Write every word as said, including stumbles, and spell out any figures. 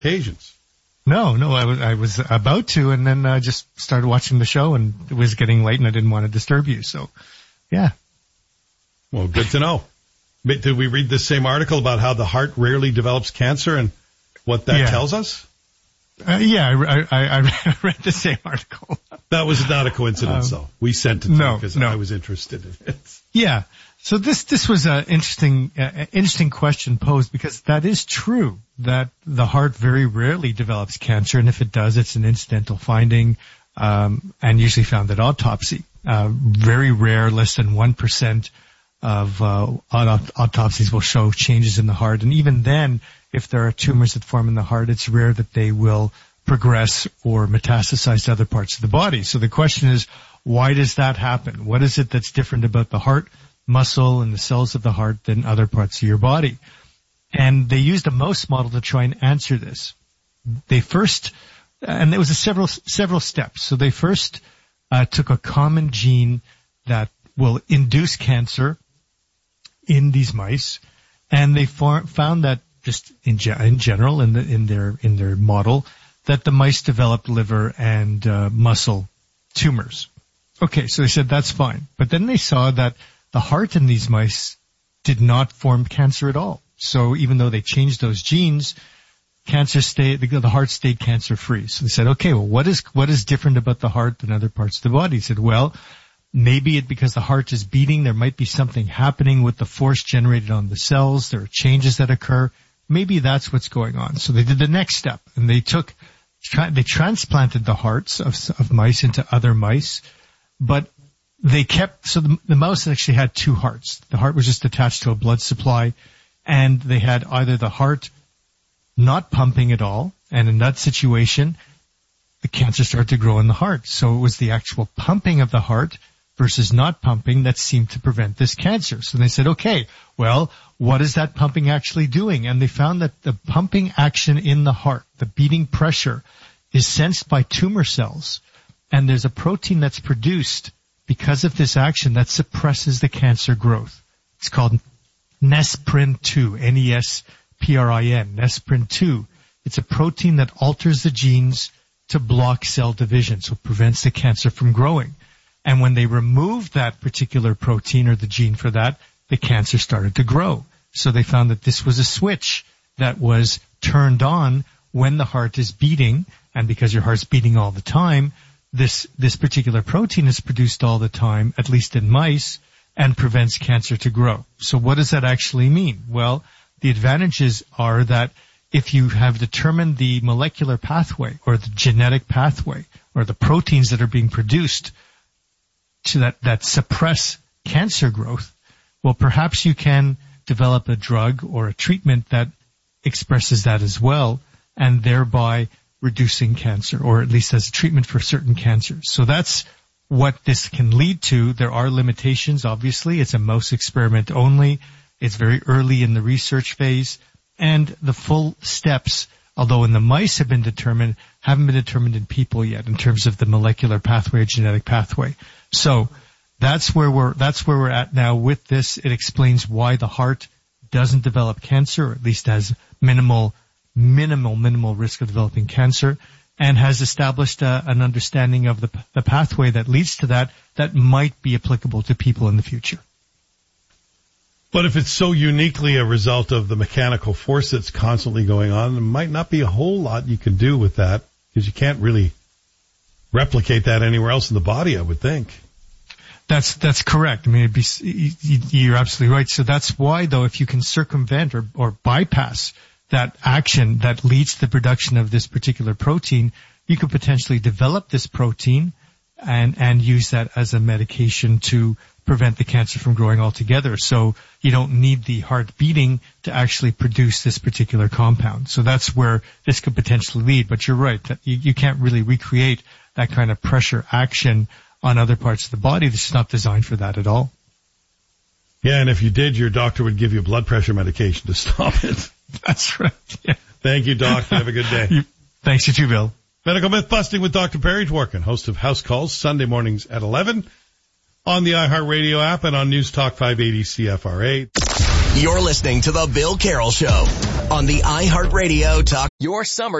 occasions. No, no, I was, I was about to, and then I uh, just started watching the show, and it was getting late, and I didn't want to disturb you. So, yeah. Well, good to know. Did we read this same article about how the heart rarely develops cancer and what that yeah. tells us? Uh, yeah, I, I, I read the same article. That was not a coincidence, um, though. We sent it to no, you because no. I was interested in it. Yeah. So this this was an interesting uh, interesting question posed, because that is true that the heart very rarely develops cancer, and if it does, it's an incidental finding, um, and usually found at autopsy. Uh, very rare, less than one percent of uh, aut- autopsies will show changes in the heart, and even then, if there are tumors that form in the heart, it's rare that they will progress or metastasize to other parts of the body. So the question is, why does that happen? What is it that's different about the heart muscle and the cells of the heart than other parts of your body? And they used a mouse model to try and answer this. They first, and there was a several several steps. So they first uh, took a common gene that will induce cancer in these mice, and they for, found that just in, ge- in general in the in their in their model that the mice developed liver and uh, muscle tumors. Okay, so they said that's fine, but then they saw that the heart in these mice did not form cancer at all. So even though they changed those genes, cancer stayed, the, the heart stayed cancer free. So they said, okay, well, what is, what is different about the heart than other parts of the body? They said, well, maybe it because the heart is beating, there might be something happening with the force generated on the cells. There are changes that occur. Maybe that's what's going on. So they did the next step, and they took, tra- they transplanted the hearts of, of mice into other mice, but they kept, so the, the mouse actually had two hearts. The heart was just attached to a blood supply, and they had either the heart not pumping at all, and in that situation, the cancer started to grow in the heart. So it was the actual pumping of the heart versus not pumping that seemed to prevent this cancer. So they said, okay, well, what is that pumping actually doing? And they found that the pumping action in the heart, the beating pressure, is sensed by tumor cells, and there's a protein that's produced because of this action that suppresses the cancer growth. It's called Nesprin two, N E S P R I N, Nesprin two. It's a protein that alters the genes to block cell division, so it prevents the cancer from growing. And when they removed that particular protein or the gene for that, the cancer started to grow. So they found that this was a switch that was turned on when the heart is beating, and because your heart's beating all the time, this this particular protein is produced all the time, at least in mice, and prevents cancer to grow. So what does that actually mean? Well, the advantages are that if you have determined the molecular pathway or the genetic pathway or the proteins that are being produced to that, that suppress cancer growth, well, perhaps you can develop a drug or a treatment that expresses that as well, and thereby reducing cancer, or at least as a treatment for certain cancers. So that's what this can lead to. There are limitations, obviously. It's a mouse experiment only. It's very early in the research phase. And the full steps, although in the mice have been determined, haven't been determined in people yet in terms of the molecular pathway or genetic pathway. So that's where we're, that's where we're at now with this. It explains why the heart doesn't develop cancer, or at least has minimal minimal, minimal risk of developing cancer, and has established a, an understanding of the, the pathway that leads to that that might be applicable to people in the future. But if it's so uniquely a result of the mechanical force that's constantly going on, there might not be a whole lot you can do with that, because you can't really replicate that anywhere else in the body, I would think. That's that's correct. I mean, it'd be, you're absolutely right. So that's why, though, if you can circumvent or, or bypass that action that leads to the production of this particular protein, you could potentially develop this protein and, and use that as a medication to prevent the cancer from growing altogether. So you don't need the heart beating to actually produce this particular compound. So that's where this could potentially lead. But you're right, that you, you can't really recreate that kind of pressure action on other parts of the body. This is not designed for that at all. Yeah, and if you did, your doctor would give you a blood pressure medication to stop it. That's right. Yeah. Thank you, Doc. Have a good day. you, thanks, you too, Bill. Medical Myth Busting with Doctor Perry Dworkin, host of House Calls, Sunday mornings at eleven on the iHeartRadio app and on News Talk five eighty C F R A. You're listening to The Bill Carroll Show. on the iHeartRadio Talk Your Summer